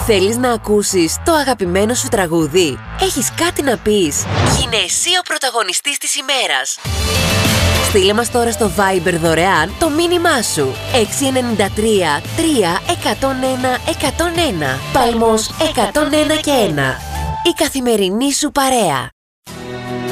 Θέλεις να ακούσεις το αγαπημένο σου τραγούδι? Έχεις κάτι να πεις? Γίνε εσύ ο πρωταγωνιστής της ημέρας. Στείλε μας τώρα στο Viber δωρεάν το μήνυμά σου. 693 3 101 101. Παλμός 101 και 1. Η καθημερινή σου παρέα.